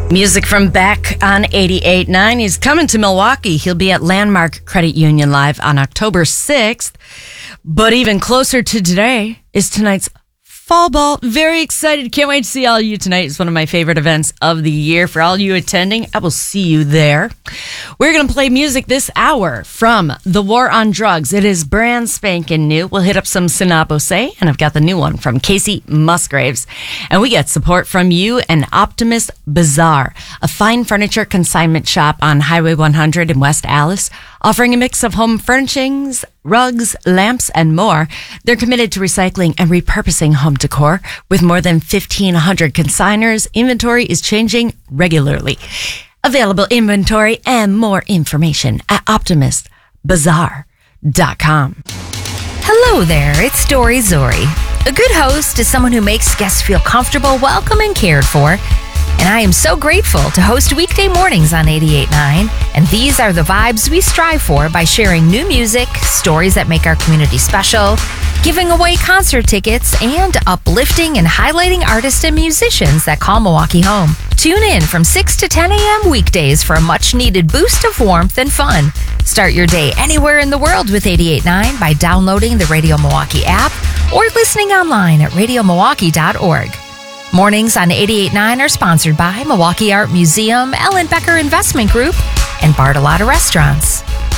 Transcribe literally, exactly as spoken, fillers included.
Music from Beck on eighty-eight point nine. He's coming to Milwaukee. He'll be at Landmark Credit Union Live on October sixth. But even closer to today is tonight's Fall Ball. Very excited. Can't wait to see all you tonight. It's one of my favorite events of the year. For all you attending, I will see you there. We're going to play music this hour from The War on Drugs. It is brand spanking new. We'll hit up some Sinabose, and I've got the new one from Casey Musgraves. And we get support from you and Optimist Bazaar, a fine furniture consignment shop on Highway one hundred in West Allis, offering a mix of home furnishings, rugs, lamps, and more. They're committed to recycling and repurposing home decor. With more than fifteen hundred consigners, inventory is changing regularly. Available inventory and more information at optimist bazaar dot com. Hello there, it's Dory Zori. A good host is someone who makes guests feel comfortable, welcome, and cared for. And I am so grateful to host weekday mornings on eighty-eight point nine. And these are the vibes we strive for by sharing new music, stories that make our community special, giving away concert tickets, and uplifting and highlighting artists and musicians that call Milwaukee home. Tune in from six to ten a.m. weekdays for a much-needed boost of warmth and fun. Start your day anywhere in the world with eighty-eight point nine by downloading the Radio Milwaukee app or listening online at radio milwaukee dot org. Mornings on eighty-eight point nine are sponsored by Milwaukee Art Museum, Ellen Becker Investment Group, and Bartolotta Restaurants.